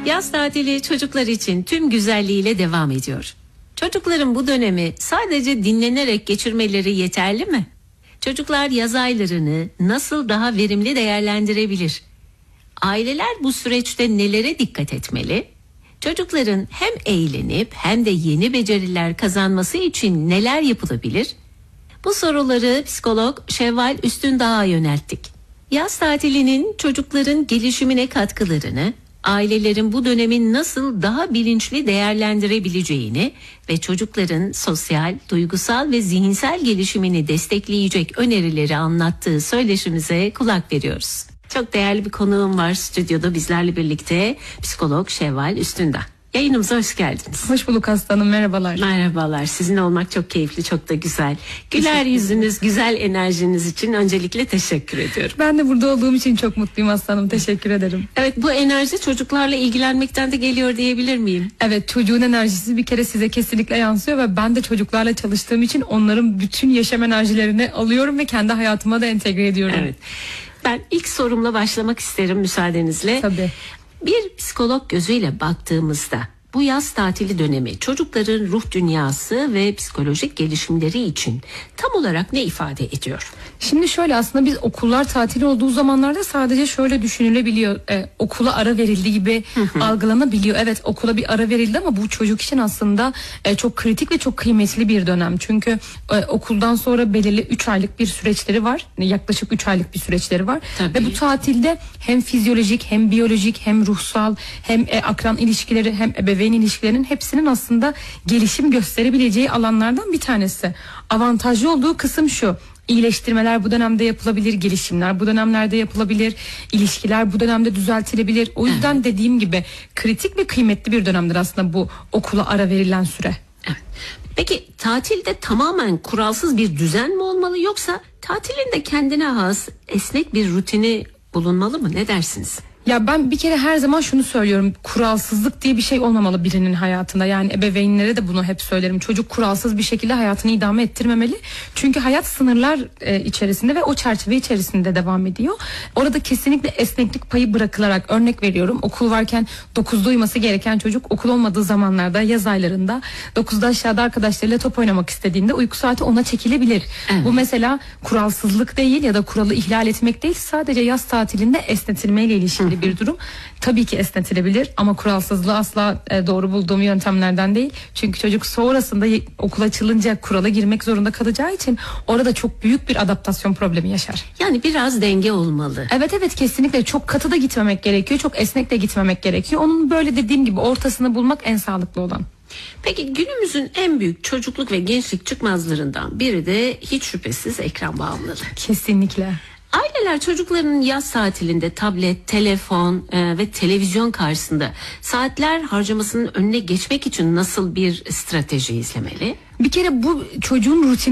Yaz tatili çocuklar için tüm güzelliğiyle devam ediyor. Çocukların bu dönemi sadece dinlenerek geçirmeleri yeterli mi? Çocuklar yaz aylarını nasıl daha verimli değerlendirebilir? Aileler bu süreçte nelere dikkat etmeli? Çocukların hem eğlenip hem de yeni beceriler kazanması için neler yapılabilir? Bu soruları psikolog Şevval Üstündağ'a yönelttik. Yaz tatilinin çocukların gelişimine katkılarını, ailelerin bu dönemi nasıl daha bilinçli değerlendirebileceğini ve çocukların sosyal, duygusal ve zihinsel gelişimini destekleyecek önerileri anlattığı söyleşimize kulak veriyoruz. Çok değerli bir konuğum var stüdyoda bizlerle birlikte, psikolog Şevval Üstündağ. Yayınımıza hoş geldiniz. Hoş bulduk aslanım, merhabalar. Merhabalar, sizinle olmak çok keyifli, çok da güzel. Güler yüzünüz, güzel enerjiniz için öncelikle teşekkür ediyorum. Ben de burada olduğum için çok mutluyum aslanım, teşekkür ederim. Evet, bu enerji çocuklarla ilgilenmekten de geliyor diyebilir miyim? Evet, çocuğun enerjisi bir kere size kesinlikle yansıyor ve ben de çocuklarla çalıştığım için onların bütün yaşam enerjilerini alıyorum ve kendi hayatıma da entegre ediyorum. Evet. Ben ilk sorumla başlamak isterim müsaadenizle. Tabii. Bir psikolog gözüyle baktığımızda bu yaz tatili dönemi çocukların ruh dünyası ve psikolojik gelişimleri için tam olarak ne ifade ediyor? Şimdi şöyle, aslında biz okullar tatil olduğu zamanlarda sadece şöyle düşünülebiliyor. Okula ara verildi gibi algılanabiliyor. Evet, okula bir ara verildi ama bu çocuk için aslında çok kritik ve çok kıymetli bir dönem. Çünkü okuldan sonra belirli 3 aylık bir süreçleri var. Yaklaşık 3 aylık bir süreçleri var. Tabii. Ve bu tatilde hem fizyolojik hem biyolojik hem ruhsal hem akran ilişkileri hem ebeveyn ilişkilerinin hepsinin aslında gelişim gösterebileceği alanlardan bir tanesi. Avantajlı olduğu kısım şu: İyileştirmeler bu dönemde yapılabilir, gelişimler bu dönemlerde yapılabilir, ilişkiler bu dönemde düzeltilebilir. O yüzden dediğim gibi kritik ve kıymetli bir dönemdir aslında bu okula ara verilen süre. Evet. Peki tatilde tamamen kuralsız bir düzen mi olmalı, yoksa tatilin de kendine has esnek bir rutini bulunmalı mı? Ne dersiniz? Ya ben bir kere her zaman şunu söylüyorum: kuralsızlık diye bir şey olmamalı birinin hayatında. Yani ebeveynlere de bunu hep söylerim. Çocuk kuralsız bir şekilde hayatını idame ettirmemeli. Çünkü hayat sınırlar içerisinde ve o çerçeve içerisinde devam ediyor. Orada kesinlikle esneklik payı bırakılarak, örnek veriyorum, okul varken 9'da uyuması gereken çocuk okul olmadığı zamanlarda, yaz aylarında 9'da aşağıda arkadaşlarıyla top oynamak istediğinde uyku saati ona çekilebilir. Evet. Bu mesela kuralsızlık değil ya da kuralı ihlal etmek değil, sadece yaz tatilinde esnetilmeyle ilişkili bir durum. Tabii ki esnetilebilir ama kuralsızlığı asla doğru bulduğum yöntemlerden değil. Çünkü çocuk sonrasında okul açılınca kurala girmek zorunda kalacağı için orada çok büyük bir adaptasyon problemi yaşar. Yani biraz denge olmalı. Evet, kesinlikle çok katı da gitmemek gerekiyor, çok esnek de gitmemek gerekiyor. Onun böyle dediğim gibi ortasını bulmak en sağlıklı olan. Peki günümüzün en büyük çocukluk ve gençlik çıkmazlarından biri de hiç şüphesiz ekran bağımlılığı. Kesinlikle. Aileler çocuklarının yaz tatilinde tablet, telefon ve televizyon karşısında saatler harcamasının önüne geçmek için nasıl bir strateji izlemeli? Bir kere bu çocuğun rutini